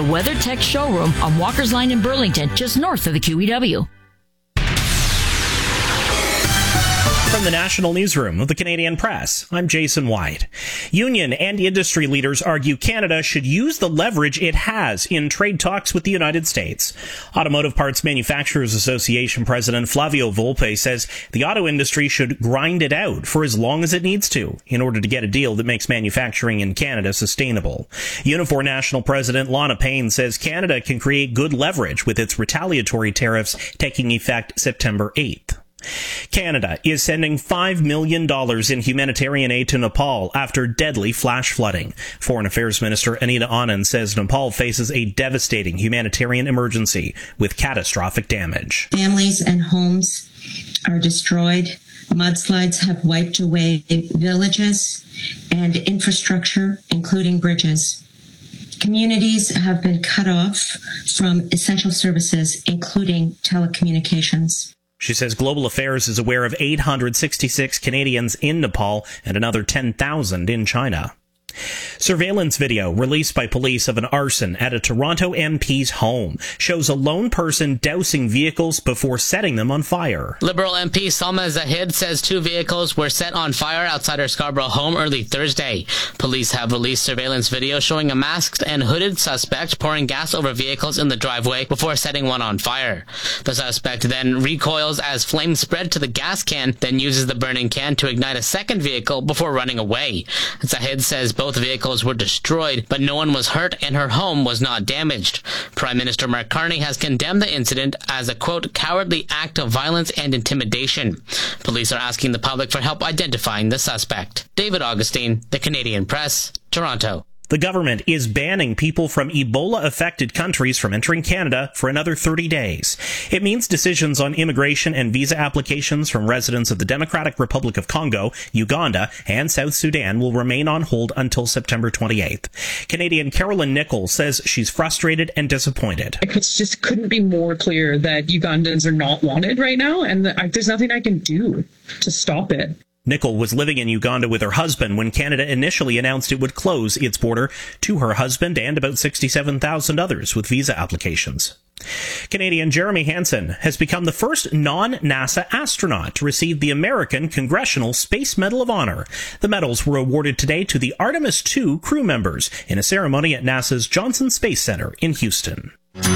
the WeatherTech showroom on Walker's Line in Burlington, just north of the QEW. From the National Newsroom of the Canadian Press, I'm Jason White. Union and industry leaders argue Canada should use the leverage it has in trade talks with the United States. Automotive Parts Manufacturers Association President Flavio Volpe says the auto industry should grind it out for as long as it needs to in order to get a deal that makes manufacturing in Canada sustainable. Unifor National President Lana Payne says Canada can create good leverage with its retaliatory tariffs taking effect September 8th. Canada is sending $5 million in humanitarian aid to Nepal after deadly flash flooding. Foreign Affairs Minister Anita Anand says Nepal faces a devastating humanitarian emergency with catastrophic damage. Families and homes are destroyed. Mudslides have wiped away villages and infrastructure, including bridges. Communities have been cut off from essential services, including telecommunications. She says Global Affairs is aware of 866 Canadians in Nepal and another 10,000 in China. Surveillance video released by police of an arson at a Toronto MP's home shows a lone person dousing vehicles before setting them on fire. Liberal MP Salma Zahid says 2 vehicles were set on fire outside her Scarborough home early Thursday. Police have released surveillance video showing a masked and hooded suspect pouring gas over vehicles in the driveway before setting one on fire. The suspect then recoils as flames spread to the gas can, then uses the burning can to ignite a second vehicle before running away. Zahid says both vehicles were destroyed, but no one was hurt and her home was not damaged. Prime Minister Mark Carney has condemned the incident as a, quote, cowardly act of violence and intimidation. Police are asking the public for help identifying the suspect. David Augustine, The Canadian Press, Toronto. The government is banning people from Ebola-affected countries from entering Canada for another 30 days. It means decisions on immigration and visa applications from residents of the Democratic Republic of Congo, Uganda, and South Sudan will remain on hold until September 28th. Canadian Carolyn Nichols says she's frustrated and disappointed. It just couldn't be more clear that Ugandans are not wanted right now, and there's nothing I can do to stop it. Nicholl was living in Uganda with her husband when Canada initially announced it would close its border to her husband and about 67,000 others with visa applications. Canadian Jeremy Hansen has become the first non-NASA astronaut to receive the American Congressional Space Medal of Honor. The medals were awarded today to the Artemis II crew members in a ceremony at NASA's Johnson Space Center in Houston.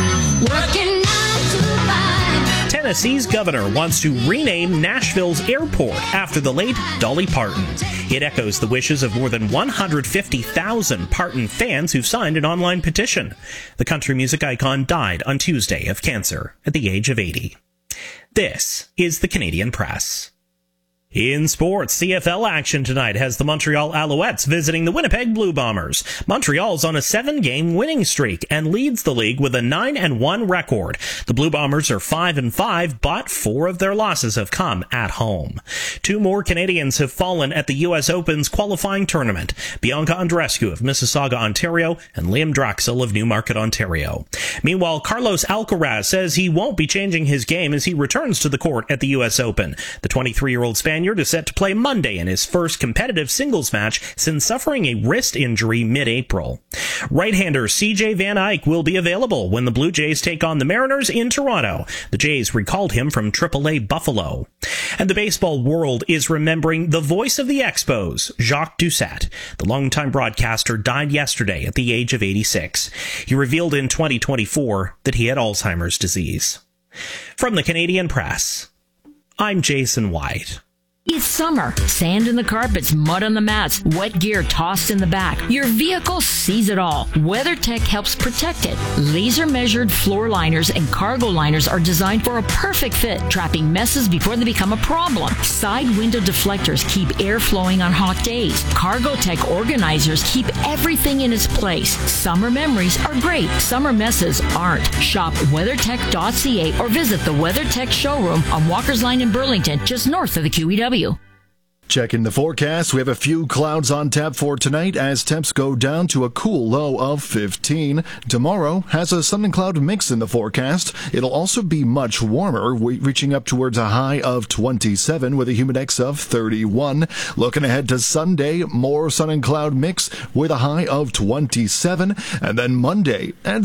Tennessee's governor wants to rename Nashville's airport after the late Dolly Parton. It echoes the wishes of more than 150,000 Parton fans who've signed an online petition. The country music icon died on Tuesday of cancer at the age of 80. This is the Canadian Press. In sports, CFL action tonight has the Montreal Alouettes visiting the Winnipeg Blue Bombers. Montreal's on a 7-game winning streak and leads the league with a 9-1 record. The Blue Bombers are 5-5, but 4 of their losses have come at home. 2 more Canadians have fallen at the U.S. Open's qualifying tournament. Bianca Andreescu of Mississauga, Ontario, and Liam Draxel of Newmarket, Ontario. Meanwhile, Carlos Alcaraz says he won't be changing his game as he returns to the court at the U.S. Open. The 23-year-old Spaniard is set to play Monday in his first competitive singles match since suffering a wrist injury mid-April. Right-hander CJ Van Eyck will be available when the Blue Jays take on the Mariners in Toronto. The Jays recalled him from AAA Buffalo. And the baseball world is remembering the voice of the Expos, Jacques Doucette. The longtime broadcaster died yesterday at the age of 86. He revealed in 2024 that he had Alzheimer's disease. From the Canadian Press, I'm Jason White. It's summer. Sand in the carpets, mud on the mats, wet gear tossed in the back. Your vehicle sees it all. WeatherTech helps protect it. Laser-measured floor liners and cargo liners are designed for a perfect fit, trapping messes before they become a problem. Side window deflectors keep air flowing on hot days. CargoTech organizers keep everything in its place. Summer memories are great. Summer messes aren't. Shop WeatherTech.ca or visit the WeatherTech showroom on Walker's Line in Burlington, just north of the QEW. Checking the forecast, we have a few clouds on tap for tonight as temps go down to a cool low of 15. Tomorrow has a sun and cloud mix in the forecast. It'll also be much warmer, reaching up towards a high of 27 with a humidex of 31. Looking ahead to Sunday, more sun and cloud mix with a high of 27. And then Monday, and